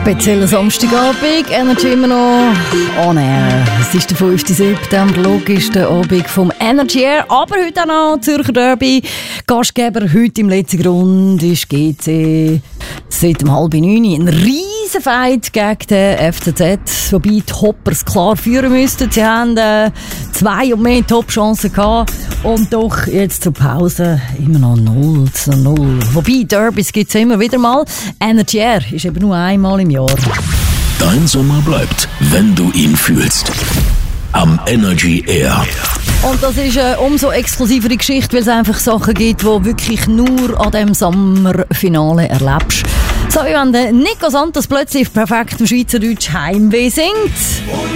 Spezieller Samstagabend, Energy immer noch on air. Es ist der 5. September, logisch, der Abend vom Energy Air. Aber heute auch noch Zürcher Derby. Gastgeber heute im letzten Grund ist GC. Seit 8:30 ein Riesenfight gegen den FCZ. Wobei die Hoppers klar führen müssten. Sie haben 2 und mehr Top-Chancen gehabt. Und doch jetzt zur Pause immer noch 0:0. Wobei Derbys gibt es immer wieder mal. Energy Air ist eben nur einmal im Jahr. Dein Sommer bleibt, wenn du ihn fühlst. Am Energy Air. Und das ist eine umso exklusivere Geschichte, weil es einfach Sachen gibt, die du wirklich nur an diesem Sommerfinale erlebst. So wie wenn der Nico Santos plötzlich auf perfektem Schweizerdeutsch Heimweh singt.